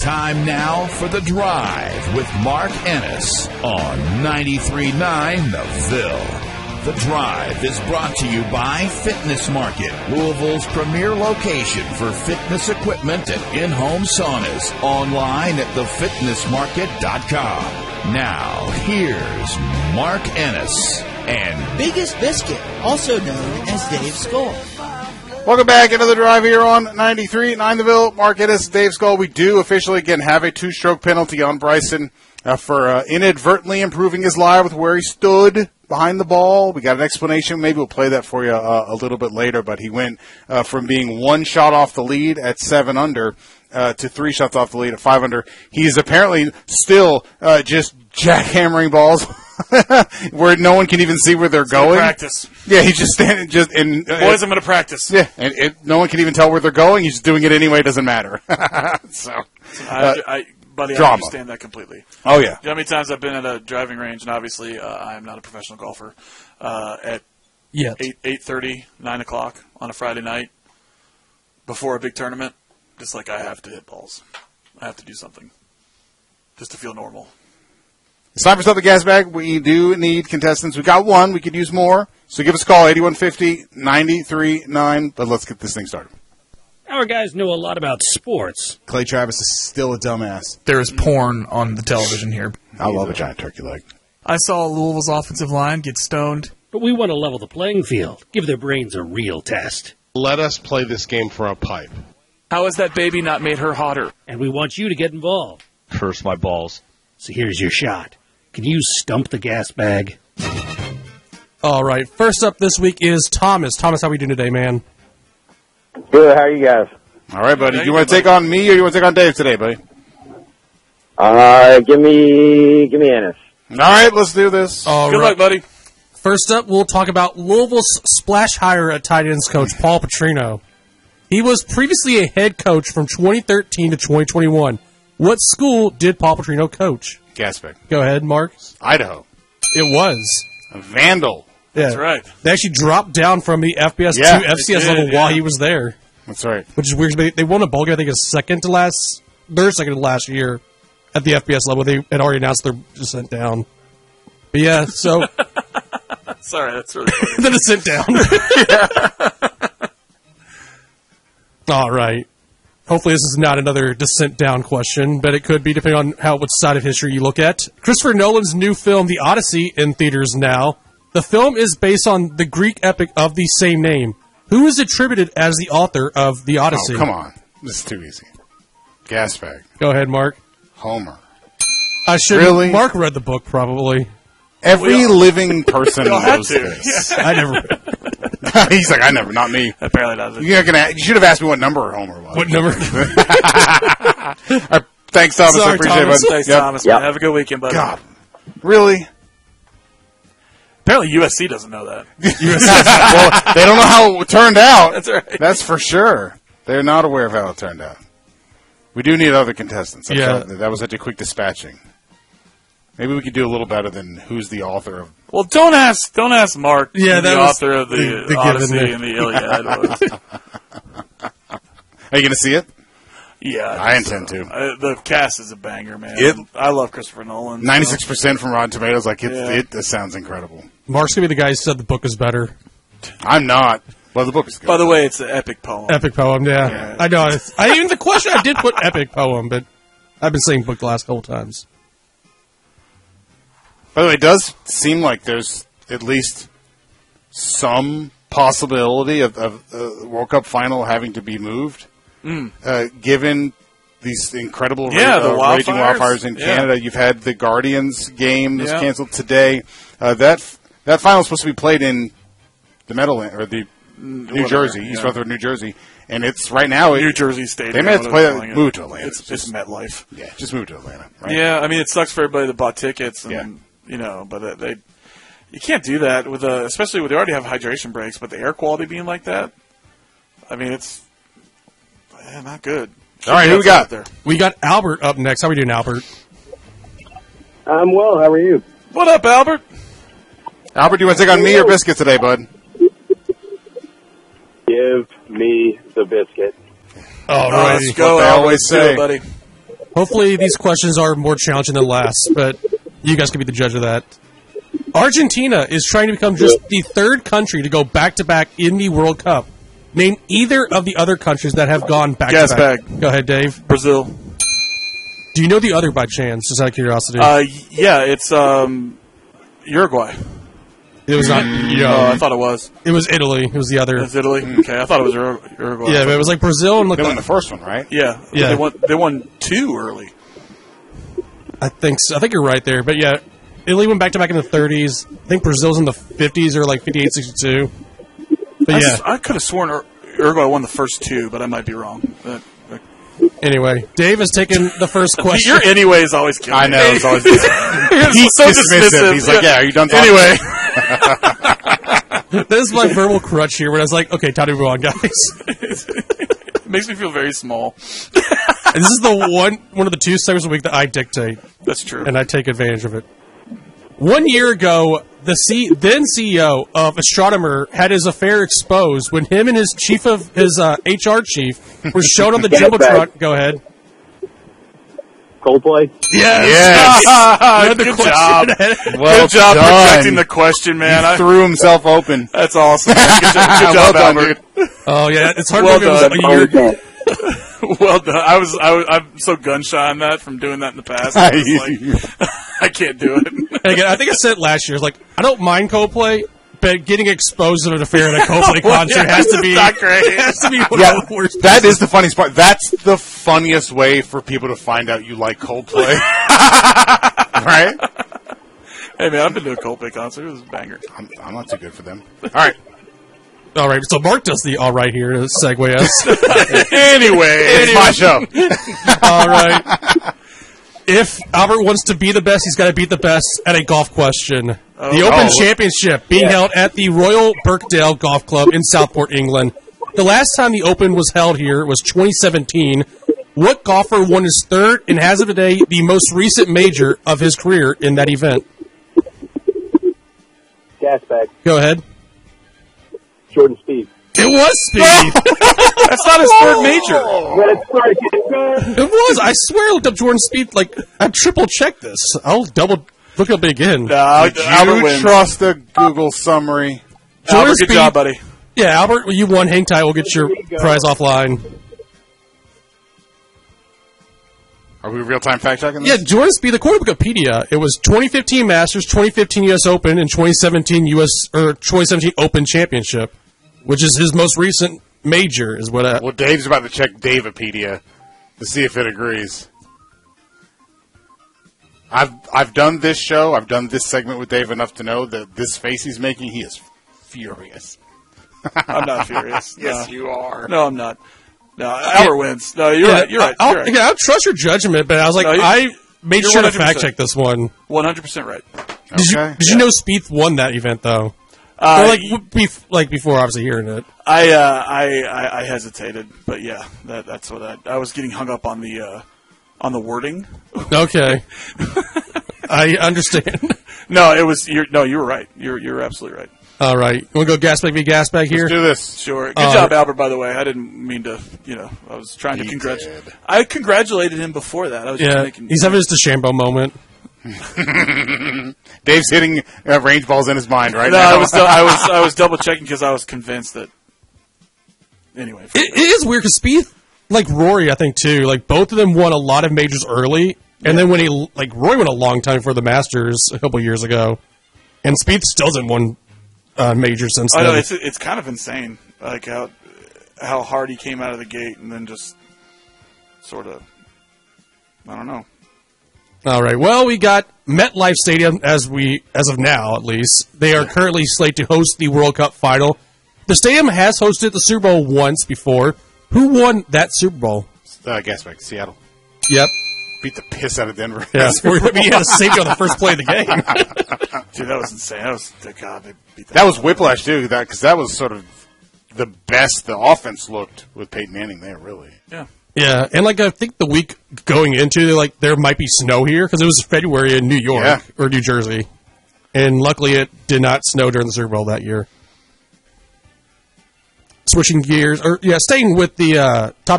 Time now for The Drive with Mark Ennis on 93.9 The Ville. The Drive is brought to you by Fitness Market, Louisville's premier location for fitness equipment and in-home saunas. Online at thefitnessmarket.com. Now, here's Mark Ennis and Biggest Biscuit, also known as Dave Skull. Welcome back into The Drive here on 93.9 The Ville. Mark Ennis, Dave Skull. We do officially, again, have a two-stroke penalty on Bryson for inadvertently improving his lie with where he stood behind the ball. We got an explanation. Maybe we'll play that for you a little bit later, but he went from being one shot off the lead at 7 under to 3 shots off the lead at 5 under. He's apparently still just jackhammering balls where no one can even see where they're going. Practice. Yeah, he's just standing. Boys, I'm going to practice. Yeah, and no one can even tell where they're going. He's doing it anyway. It doesn't matter. Buddy, drama. I understand that completely. Oh, yeah. You know how many times I've been at a driving range, and obviously I am not a professional golfer, at 8:30, 9 o'clock on a Friday night before a big tournament, just like I have to hit balls. I have to do something just to feel normal. It's time for Something Gas Bag. We do need contestants. We got one. We could use more. So give us a call, 8150-93.9. But let's get this thing started. Our guys know a lot about sports. Clay Travis is still a dumbass. There is porn on the television here. I love a giant turkey leg. I saw Louisville's offensive line get stoned. But we want to level the playing field. Give their brains a real test. Let us play this game for a pipe. How has that baby not made her hotter? And we want you to get involved. Curse my balls. So here's your shot. Can you stump the gas bag? All right. First up this week is Thomas. Thomas, how we doing today, man? Good. How are you guys? All right, buddy. You want to take on me or you want to take on Dave today, buddy? Give me Ennis. All right, let's do this. Good luck, buddy. First up, we'll talk about Louisville's splash hire at tight ends coach Paul Petrino. He was previously a head coach from 2013 to 2021. What school did Paul Petrino coach? Gasback. Go ahead, Mark. Idaho. It was. A Vandal. Yeah. That's right. They actually dropped down from the FBS to FCS level while he was there. That's right. Which is weird. They won a bowl game, I think, their second to last year at the FBS level. They had already announced their descent down. But yeah, so. Sorry, that's really funny. The descent down. All right. Hopefully this is not another descent down question, but it could be depending on what side of history you look at. Christopher Nolan's new film, The Odyssey, in theaters now. The film is based on the Greek epic of the same name. Who is attributed as the author of The Odyssey? Oh, come on. This is too easy. Gasbag. Go ahead, Mark. Homer. I should. Really? Mark read the book, probably. Every living person knows this. I never. He's like, I never, not me. Apparently not. You should have asked me what number Homer was. What number? Thanks, Thomas. Sorry, I appreciate Thomas. it. Thanks, Thomas. Yep. Have a good weekend, buddy. God. Really? Apparently USC doesn't know that. Well, they don't know how it turned out. That's right. That's for sure. They're not aware of how it turned out. We do need other contestants. That was such a quick dispatching. Maybe we could do a little better than who's the author of. Well, don't ask Mark. Yeah, the author of the Odyssey given and the Iliad. Are you going to see it? Yeah, I intend to. The cast is a banger, man. I love Christopher Nolan. 96% from Rotten Tomatoes. It sounds incredible. Mark's going to be the guy who said the book is better. I'm not. Well, the book is good. By the way, it's an epic poem. Epic poem, yeah. I know. Even the question, I did put epic poem, but I've been saying book the last couple times. By the way, it does seem like there's at least some possibility of the World Cup final having to be moved, given these incredible raging wildfires in Canada. You've had the Guardians game that's canceled today. That final is supposed to be played in the Meadowlands, or the New Jersey, East Rutherford, New Jersey. And it's right now. New Jersey Stadium. They may have to play that. Move to Atlanta. It's MetLife. Yeah, just move to Atlanta. Right? Yeah, I mean, it sucks for everybody that bought tickets. And, but you can't do that with especially when they already have hydration breaks, but the air quality being like that. I mean, it's not good. All right, who we got there? We got Albert up next. How are we doing, Albert? I'm well. How are you? What up, Albert? Albert, do you want to take on me or Biscuit today, bud? Give me the biscuit. All right, let's go. What they always say, buddy. Hopefully these questions are more challenging than last, but you guys can be the judge of that. Argentina is trying to become just the third country to go back-to-back in the World Cup. Name either of the other countries that have gone back-to-back. Gas bag. Go ahead, Dave. Brazil. Do you know the other by chance, just out of curiosity? Yeah, it's Uruguay. It was not. I thought it was. It was Italy. It was the other. It was Italy? Okay, I thought it was Uruguay. Yeah, but it was like Brazil and They won the first one, right? Yeah. Yeah. They won 2 early. I think so. I think you're right there. But yeah, Italy went back-to-back in the 30s. I think Brazil's in the 50s or like 58, 62. But yeah. I could have sworn Uruguay won the first 2, but I might be wrong. Anyway, Dave has taken the first question. Your anyway is always killing me. I know. It's always He's so dismissive. He's like, yeah, are you done talking? Anyway. This is my verbal crutch here when I was like, okay, time to move on, guys. It makes me feel very small. And this is the one of the 2 segments a week that I dictate. That's true. And I take advantage of it. 1 year ago, the then CEO of Astronomer had his affair exposed when him and his HR chief were shown on the Jumbotron. Go ahead. Coldplay? Yes. Good job. Well Good job done. projecting the question, man. He threw himself open. That's awesome. Man. Good job, Well done, Albert. dude. Oh yeah, it's hard Well to believe it was a year. Well done. I'm so gun shy on that from doing that in the past. I was like, I can't do it. And again, I think I said it last year. It's like I don't mind Coldplay, but getting exposed to an affair at a Coldplay concert has to be not great. It has to be one Yeah, of the worst. that is the funniest part. That's the funniest way for people to find out you like Coldplay. Right? Hey man, I've been to a Coldplay concert. It was a banger. I'm not too good for them. All right. All right, so Mark does the all right here to segue us. Anyway, it's my show. All right. If Albert wants to be the best, he's got to beat the best at a golf question. The Open Championship being held at the Royal Birkdale Golf Club in Southport, England. The last time the Open was held here was 2017. What golfer won his third and has of today the most recent major of his career in that event? Gas bag. Go ahead. Jordan Spieth. It was Speed. That's not his third major. It was. I swear I looked up Jordan Spieth. Like, I triple checked this. I'll double look up it again. Did Albert you wins. trust the Google summary? Albert, good job, buddy. Yeah, Albert, you won. Hang tight. We'll get your prize offline. Are we real-time fact-checking this? Yeah, Jordan Spieth, according to Wikipedia, it was 2015 Masters, 2015 U.S. Open, and 2017 Open Championship, which is his most recent major, is what Well, Dave's about to check Davepedia to see if it agrees. I've done this show, I've done this segment with Dave enough to know that this face he's making, he is furious. I'm not furious. Yes, No. you are. No, I'm not. No, Albert wins. No, you're right. You're right. You're right. I'll trust your judgment, but I was like, No, I made you're sure to 100%. fact check this one. 100% right. Did you know Spieth won that event though? Or like before, obviously hearing it. I hesitated, but yeah, that's what I was getting hung up on the wording. Okay, I understand. No, it was you were right. You're absolutely right. All right, you want to go gas bag v gas bag here? Let's do this. Sure. Good job, Albert. By the way, I didn't mean to. I was trying to congratulate. I congratulated him before that. I was just making. He's having his DeChambeau moment. Dave's hitting range balls in his mind right No, now. I was double checking because I was convinced that. Anyway, It is weird because Spieth, like Rory, I think too, like both of them won a lot of majors early, and then when Rory went a long time for the Masters a couple years ago, and Spieth still hasn't won major since then. I know it's kind of insane, like how hard he came out of the gate, and then just sort of, I don't know. All right. Well, we got MetLife Stadium as of now, at least. They are currently slated to host the World Cup final. The stadium has hosted the Super Bowl once before. Who won that Super Bowl? Gas back, Seattle. Yep. Beat the piss out of Denver. Yeah. We had a safety on the first play of the game. Dude, that was insane. That was God. They beat That was whiplash too, because that was sort of the best the offense looked with Peyton Manning there. Really. Yeah. Yeah, and I think the week going into, there might be snow here because it was February in New York or New Jersey, and luckily it did not snow during the Super Bowl that year. Switching gears, staying with the topic